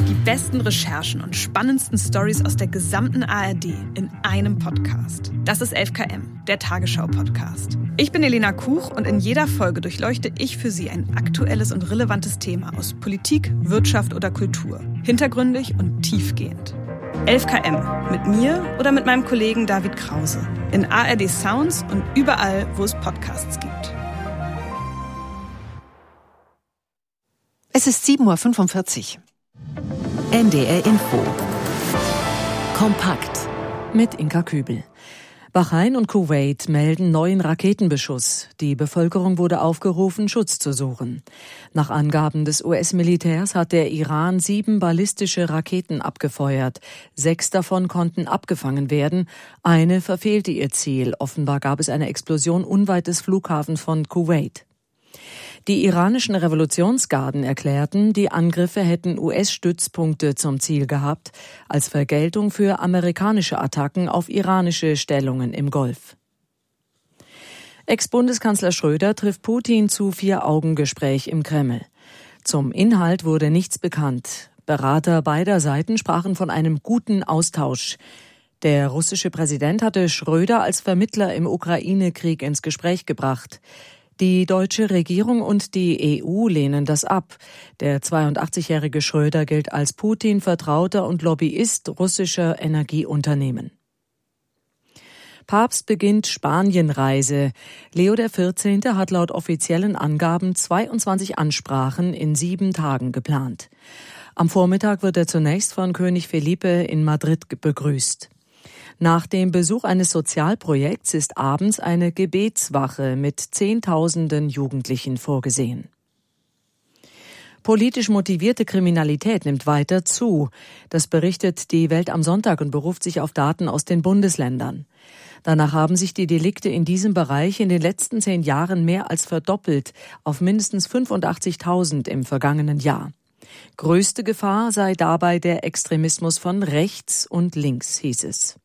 Die besten Recherchen und spannendsten Storys aus der gesamten ARD in einem Podcast. Das ist 11KM, der Tagesschau-Podcast. Ich bin Elena Kuch und in jeder Folge durchleuchte ich für Sie ein aktuelles und relevantes Thema aus Politik, Wirtschaft oder Kultur. Hintergründig und tiefgehend. 11KM, mit mir oder mit meinem Kollegen David Krause. In ARD Sounds und überall, wo es Podcasts gibt. Es ist 7.45 Uhr. NDR Info. Kompakt. Mit Inka Kübel. Bahrain und Kuwait melden neuen Raketenbeschuss. Die Bevölkerung wurde aufgerufen, Schutz zu suchen. Nach Angaben des US-Militärs hat der Iran 7 ballistische Raketen abgefeuert. 6 davon konnten abgefangen werden. Eine verfehlte ihr Ziel. Offenbar gab es eine Explosion unweit des Flughafens von Kuwait. Die iranischen Revolutionsgarden erklärten, die Angriffe hätten US-Stützpunkte zum Ziel gehabt, als Vergeltung für amerikanische Attacken auf iranische Stellungen im Golf. Ex-Bundeskanzler Schröder trifft Putin zu 4-Augen-Gespräch im Kreml. Zum Inhalt wurde nichts bekannt. Berater beider Seiten sprachen von einem guten Austausch. Der russische Präsident hatte Schröder als Vermittler im Ukraine-Krieg ins Gespräch gebracht. Die deutsche Regierung und die EU lehnen das ab. Der 82-jährige Schröder gilt als Putin-Vertrauter und Lobbyist russischer Energieunternehmen. Papst beginnt Spanienreise. Leo XIV. Hat laut offiziellen Angaben 22 Ansprachen in 7 Tagen geplant. Am Vormittag wird er zunächst von König Felipe in Madrid begrüßt. Nach dem Besuch eines Sozialprojekts ist abends eine Gebetswache mit Zehntausenden Jugendlichen vorgesehen. Politisch motivierte Kriminalität nimmt weiter zu. Das berichtet die Welt am Sonntag und beruft sich auf Daten aus den Bundesländern. Danach haben sich die Delikte in diesem Bereich in den letzten 10 Jahren mehr als verdoppelt auf mindestens 85.000 im vergangenen Jahr. Größte Gefahr sei dabei der Extremismus von rechts und links, hieß es.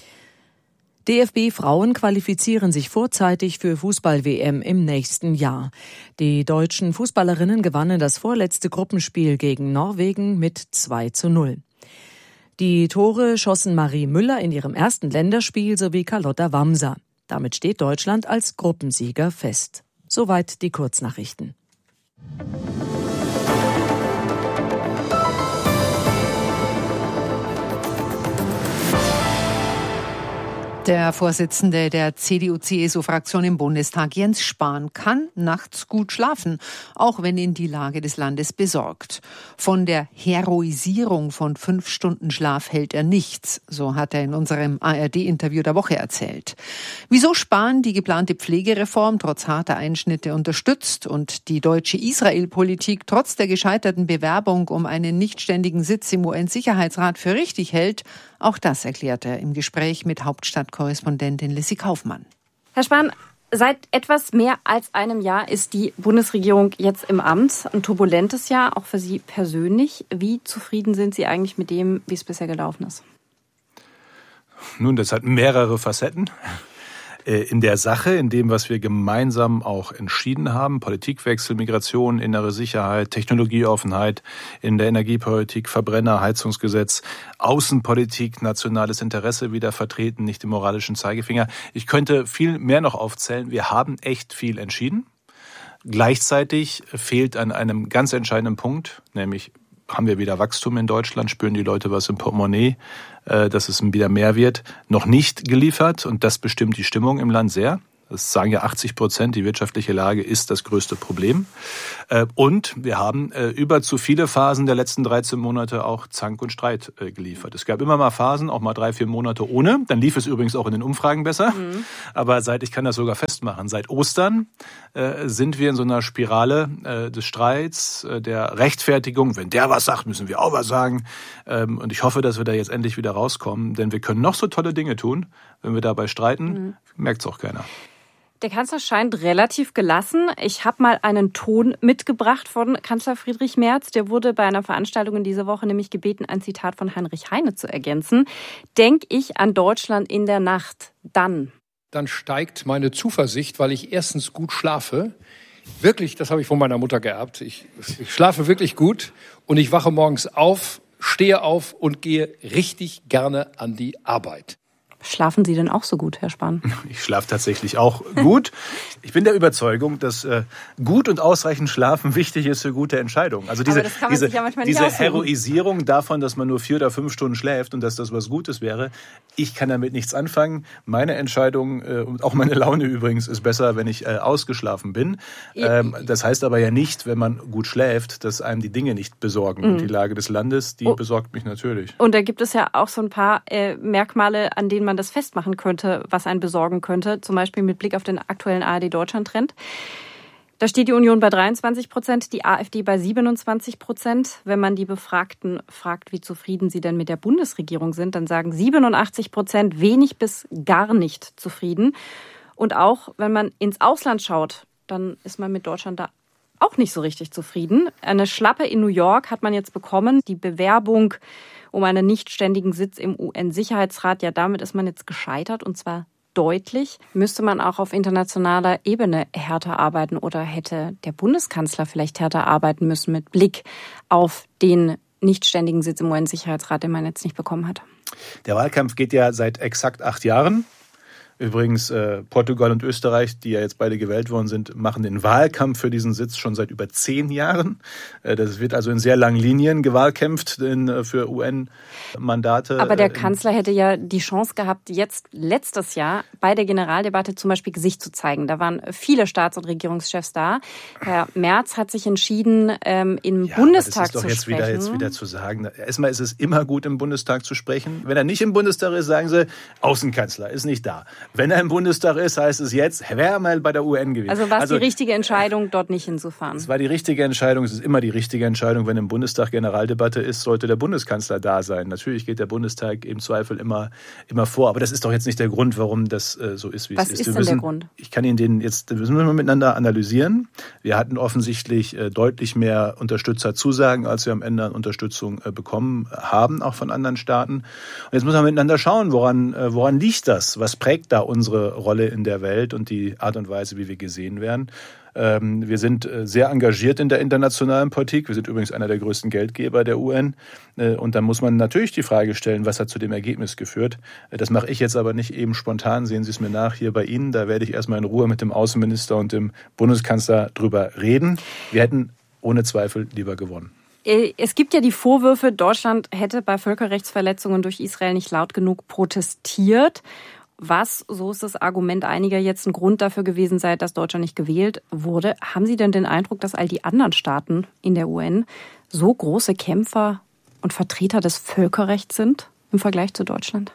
DFB-Frauen qualifizieren sich vorzeitig für Fußball-WM im nächsten Jahr. Die deutschen Fußballerinnen gewannen das vorletzte Gruppenspiel gegen Norwegen mit 2:0. Die Tore schossen Marie Müller in ihrem ersten Länderspiel sowie Carlotta Wamser. Damit steht Deutschland als Gruppensieger fest. Soweit die Kurznachrichten. Der Vorsitzende der CDU-CSU-Fraktion im Bundestag, Jens Spahn, kann nachts gut schlafen, auch wenn ihn die Lage des Landes besorgt. Von der Heroisierung von 5 Stunden Schlaf hält er nichts, so hat er in unserem ARD-Interview der Woche erzählt. Wieso Spahn die geplante Pflegereform trotz harter Einschnitte unterstützt und die deutsche Israel-Politik trotz der gescheiterten Bewerbung um einen nichtständigen Sitz im UN-Sicherheitsrat für richtig hält, auch das erklärt er im Gespräch mit Hauptstadtkorrespondentin Lissy Kaufmann. Herr Spahn, seit etwas mehr als einem Jahr ist die Bundesregierung jetzt im Amt. Ein turbulentes Jahr, auch für Sie persönlich. Wie zufrieden sind Sie eigentlich mit dem, wie es bisher gelaufen ist? Nun, das hat mehrere Facetten. In der Sache, in dem, was wir gemeinsam auch entschieden haben, Politikwechsel, Migration, innere Sicherheit, Technologieoffenheit, in der Energiepolitik, Verbrenner, Heizungsgesetz, Außenpolitik, nationales Interesse wieder vertreten, nicht den moralischen Zeigefinger. Ich könnte viel mehr noch aufzählen. Wir haben echt viel entschieden. Gleichzeitig fehlt an einem ganz entscheidenden Punkt, nämlich haben wir wieder Wachstum in Deutschland, spüren die Leute was im Portemonnaie, dass es wieder mehr wird, noch nicht geliefert und das bestimmt die Stimmung im Land sehr. Das sagen ja 80%, die wirtschaftliche Lage ist das größte Problem. Und wir haben über zu viele Phasen der letzten 13 Monate auch Zank und Streit geliefert. Es gab immer mal Phasen, auch mal 3-4 Monate ohne. Dann lief es übrigens auch in den Umfragen besser. Aber ich kann das sogar festmachen, seit Ostern sind wir in so einer Spirale des Streits, der Rechtfertigung. Wenn der was sagt, müssen wir auch was sagen. Und ich hoffe, dass wir da jetzt endlich wieder rauskommen. Denn wir können noch so tolle Dinge tun. Wenn wir dabei streiten, merkt es auch keiner. Der Kanzler scheint relativ gelassen. Ich habe mal einen Ton mitgebracht von Kanzler Friedrich Merz. Der wurde bei einer Veranstaltung in dieser Woche nämlich gebeten, ein Zitat von Heinrich Heine zu ergänzen. Denk ich an Deutschland in der Nacht, dann steigt meine Zuversicht, weil ich erstens gut schlafe. Wirklich, das habe ich von meiner Mutter geerbt. Ich schlafe wirklich gut und ich wache morgens auf stehe auf und gehe richtig gerne an die Arbeit. Schlafen Sie denn auch so gut, Herr Spahn? Ich schlafe tatsächlich auch gut. Ich bin der Überzeugung, dass gut und ausreichend Schlafen wichtig ist für gute Entscheidungen. Also diese Heroisierung davon, dass man nur 4 oder 5 Stunden schläft und dass das was Gutes wäre, ich kann damit nichts anfangen. Meine Entscheidung und auch meine Laune übrigens ist besser, wenn ich ausgeschlafen bin. Das heißt aber ja nicht, wenn man gut schläft, dass einem die Dinge nicht besorgen. Und die Lage des Landes, die besorgt mich natürlich. Und da gibt es ja auch so ein paar Merkmale, an denen man das festmachen könnte, was einen besorgen könnte. Zum Beispiel mit Blick auf den aktuellen ARD-Deutschland-Trend. Da steht die Union bei 23%, die AfD bei 27%. Wenn man die Befragten fragt, wie zufrieden sie denn mit der Bundesregierung sind, dann sagen 87% wenig bis gar nicht zufrieden. Und auch wenn man ins Ausland schaut, dann ist man mit Deutschland da auch nicht so richtig zufrieden. Eine Schlappe in New York hat man jetzt bekommen. Die Bewerbung um einen nichtständigen Sitz im UN-Sicherheitsrat, ja, damit ist man jetzt gescheitert, und zwar deutlich. Müsste man auch auf internationaler Ebene härter arbeiten oder hätte der Bundeskanzler vielleicht härter arbeiten müssen mit Blick auf den nichtständigen Sitz im UN-Sicherheitsrat, den man jetzt nicht bekommen hat? Der Wahlkampf geht ja seit exakt 8 Jahren. Übrigens, Portugal und Österreich, die ja jetzt beide gewählt worden sind, machen den Wahlkampf für diesen Sitz schon seit über 10 Jahren. Das wird also in sehr langen Linien gewahlkämpft für UN-Mandate. Aber der Kanzler hätte ja die Chance gehabt, jetzt letztes Jahr bei der Generaldebatte zum Beispiel Gesicht zu zeigen. Da waren viele Staats- und Regierungschefs da. Herr Merz hat sich entschieden, im Bundestag zu sprechen. Das ist doch jetzt wieder zu sagen. Erstmal ist es immer gut, im Bundestag zu sprechen. Wenn er nicht im Bundestag ist, sagen sie, Außenkanzler ist nicht da. Wenn er im Bundestag ist, heißt es jetzt, er wäre mal bei der UN gewesen. Also war es die richtige Entscheidung, dort nicht hinzufahren? Es war die richtige Entscheidung. Es ist immer die richtige Entscheidung. Wenn im Bundestag Generaldebatte ist, sollte der Bundeskanzler da sein. Natürlich geht der Bundestag im Zweifel immer vor. Aber das ist doch jetzt nicht der Grund, warum das so ist, wie es ist. Was ist denn der Grund? Ich kann Ihnen den jetzt, das müssen wir miteinander analysieren. Wir hatten offensichtlich deutlich mehr Unterstützerzusagen, als wir am Ende an Unterstützung bekommen haben, auch von anderen Staaten. Und jetzt müssen wir miteinander schauen, woran liegt das? Was prägt da unsere Rolle in der Welt und die Art und Weise, wie wir gesehen werden? Wir sind sehr engagiert in der internationalen Politik. Wir sind übrigens einer der größten Geldgeber der UN. Und dann muss man natürlich die Frage stellen, was hat zu dem Ergebnis geführt? Das mache ich jetzt aber nicht eben spontan. Sehen Sie es mir nach hier bei Ihnen. Da werde ich erstmal in Ruhe mit dem Außenminister und dem Bundeskanzler drüber reden. Wir hätten ohne Zweifel lieber gewonnen. Es gibt ja die Vorwürfe, Deutschland hätte bei Völkerrechtsverletzungen durch Israel nicht laut genug protestiert. Was, so ist das Argument einiger, jetzt ein Grund dafür gewesen sei, dass Deutschland nicht gewählt wurde. Haben Sie denn den Eindruck, dass all die anderen Staaten in der UN so große Kämpfer und Vertreter des Völkerrechts sind im Vergleich zu Deutschland?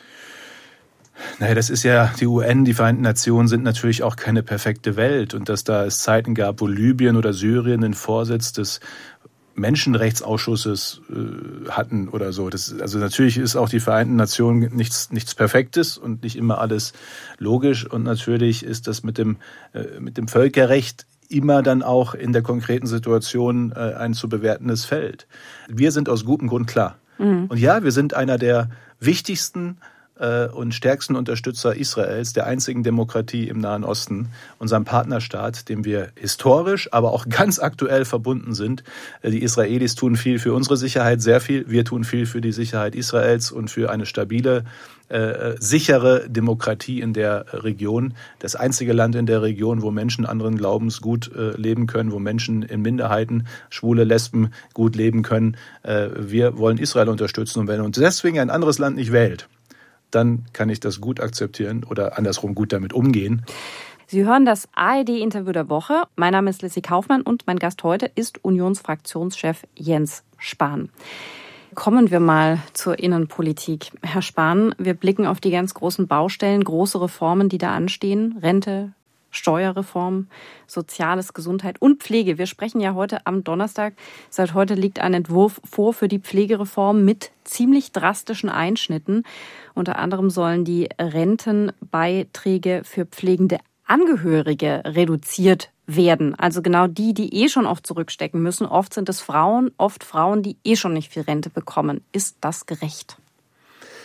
Naja, das ist ja die UN, die Vereinten Nationen sind natürlich auch keine perfekte Welt. Und dass da es Zeiten gab, wo Libyen oder Syrien den Vorsitz des Menschenrechtsausschusses hatten oder so. Also natürlich ist auch die Vereinten Nationen nichts Perfektes und nicht immer alles logisch. Und natürlich ist das mit dem Völkerrecht immer dann auch in der konkreten Situation ein zu bewertendes Feld. Wir sind aus gutem Grund klar. Und ja, wir sind einer der wichtigsten und stärksten Unterstützer Israels, der einzigen Demokratie im Nahen Osten, unserem Partnerstaat, dem wir historisch, aber auch ganz aktuell verbunden sind. Die Israelis tun viel für unsere Sicherheit, sehr viel. Wir tun viel für die Sicherheit Israels und für eine stabile, sichere Demokratie in der Region. Das einzige Land in der Region, wo Menschen anderen Glaubens gut leben können, wo Menschen in Minderheiten, Schwule, Lesben gut leben können. Wir wollen Israel unterstützen. Und wenn uns deswegen ein anderes Land nicht wählt, dann kann ich das gut akzeptieren oder andersrum gut damit umgehen. Sie hören das ARD-Interview der Woche. Mein Name ist Lissy Kaufmann und mein Gast heute ist Unionsfraktionschef Jens Spahn. Kommen wir mal zur Innenpolitik. Herr Spahn, wir blicken auf die ganz großen Baustellen, große Reformen, die da anstehen. Rente, Steuerreform, Soziales, Gesundheit und Pflege. Wir sprechen ja heute am Donnerstag. Seit heute liegt ein Entwurf vor für die Pflegereform mit ziemlich drastischen Einschnitten. Unter anderem sollen die Rentenbeiträge für pflegende Angehörige reduziert werden. Also genau die schon oft zurückstecken müssen. Oft sind es Frauen, die schon nicht viel Rente bekommen. Ist das gerecht?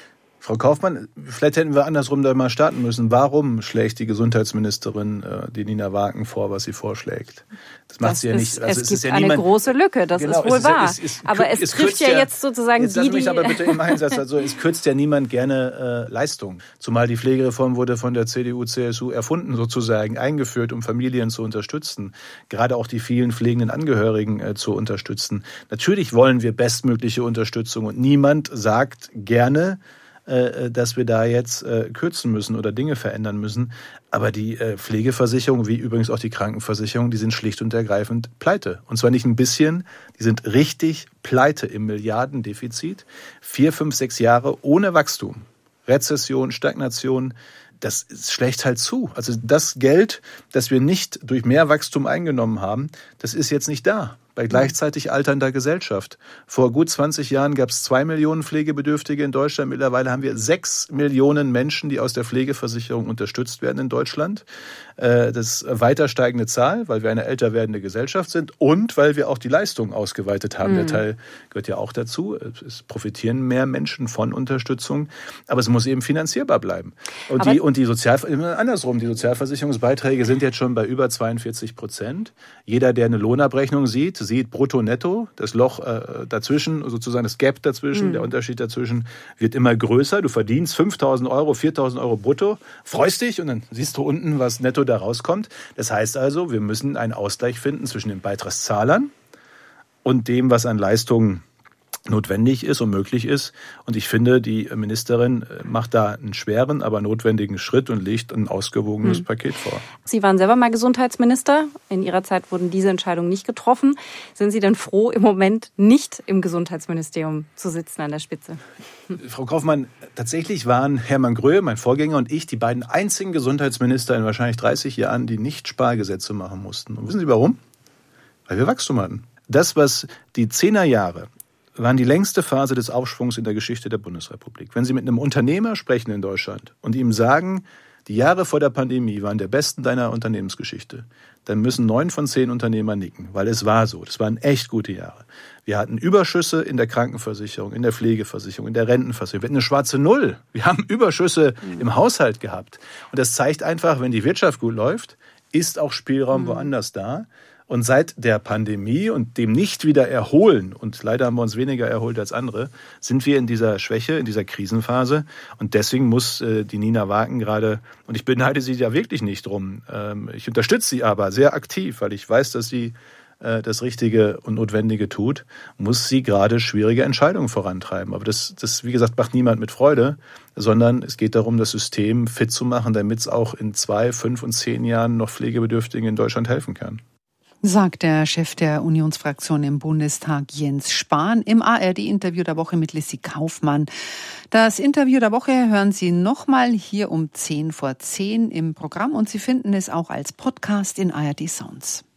Frau Kaufmann, vielleicht hätten wir andersrum da mal starten müssen. Warum schlägt die Gesundheitsministerin die Nina Wagen vor, was sie vorschlägt? Das macht sie ja nicht. Also es gibt eine große Lücke, das ist wohl wahr. Aber es trifft ja jetzt sozusagen jetzt lass mich aber bitte im Einsatz. Also es kürzt ja niemand gerne Leistung. Zumal die Pflegereform wurde von der CDU, CSU erfunden sozusagen, eingeführt, um Familien zu unterstützen. Gerade auch die vielen pflegenden Angehörigen zu unterstützen. Natürlich wollen wir bestmögliche Unterstützung und niemand sagt gerne, dass wir da jetzt kürzen müssen oder Dinge verändern müssen. Aber die Pflegeversicherung, wie übrigens auch die Krankenversicherung, die sind schlicht und ergreifend pleite. Und zwar nicht ein bisschen, die sind richtig pleite im Milliardendefizit. 4, 5, 6 Jahre ohne Wachstum. Rezession, Stagnation, das schlägt halt zu. Also das Geld, das wir nicht durch mehr Wachstum eingenommen haben, das ist jetzt nicht da. Bei gleichzeitig alternder Gesellschaft. Vor gut 20 Jahren gab es 2 Millionen Pflegebedürftige in Deutschland. Mittlerweile haben wir 6 Millionen Menschen, die aus der Pflegeversicherung unterstützt werden in Deutschland. Das ist eine weiter steigende Zahl, weil wir eine älter werdende Gesellschaft sind und weil wir auch die Leistungen ausgeweitet haben. Der Teil gehört ja auch dazu. Es profitieren mehr Menschen von Unterstützung, aber es muss eben finanzierbar bleiben. Und die Sozialversicherungsbeiträge sind jetzt schon bei über 42%. Jeder, der eine Lohnabrechnung sieht brutto, netto. Das Loch dazwischen, sozusagen das Gap dazwischen, der Unterschied dazwischen wird immer größer. Du verdienst 5.000 Euro, 4.000 Euro brutto, freust dich und dann siehst du unten, was netto da rauskommt. Das heißt also, wir müssen einen Ausgleich finden zwischen den Beitragszahlern und dem, was an Leistungen notwendig ist und möglich ist. Und ich finde, die Ministerin macht da einen schweren, aber notwendigen Schritt und legt ein ausgewogenes Paket vor. Sie waren selber mal Gesundheitsminister. In Ihrer Zeit wurden diese Entscheidungen nicht getroffen. Sind Sie denn froh, im Moment nicht im Gesundheitsministerium zu sitzen an der Spitze? Frau Kaufmann, tatsächlich waren Hermann Gröhe, mein Vorgänger, und ich die beiden einzigen Gesundheitsminister in wahrscheinlich 30 Jahren, die nicht Spargesetze machen mussten. Und wissen Sie warum? Weil wir Wachstum hatten. Das, was die 10er Jahre waren die längste Phase des Aufschwungs in der Geschichte der Bundesrepublik. Wenn Sie mit einem Unternehmer sprechen in Deutschland und ihm sagen, die Jahre vor der Pandemie waren der besten deiner Unternehmensgeschichte, dann müssen 9 von 10 Unternehmer nicken, weil es war so. Das waren echt gute Jahre. Wir hatten Überschüsse in der Krankenversicherung, in der Pflegeversicherung, in der Rentenversicherung. Wir hatten eine schwarze Null. Wir haben Überschüsse im Haushalt gehabt. Und das zeigt einfach, wenn die Wirtschaft gut läuft, ist auch Spielraum woanders da. Und seit der Pandemie und dem nicht wieder erholen, und leider haben wir uns weniger erholt als andere, sind wir in dieser Schwäche, in dieser Krisenphase. Und deswegen muss die Nina Wagen gerade, und ich beneide sie ja wirklich nicht drum, ich unterstütze sie aber sehr aktiv, weil ich weiß, dass sie das Richtige und Notwendige tut, muss sie gerade schwierige Entscheidungen vorantreiben. Aber das, wie gesagt, macht niemand mit Freude, sondern es geht darum, das System fit zu machen, damit es auch in 2, 5 und 10 Jahren noch Pflegebedürftigen in Deutschland helfen kann. Sagt der Chef der Unionsfraktion im Bundestag Jens Spahn im ARD-Interview der Woche mit Lissy Kaufmann. Das Interview der Woche hören Sie nochmal hier um 10 vor 10 im Programm und Sie finden es auch als Podcast in ARD Sounds.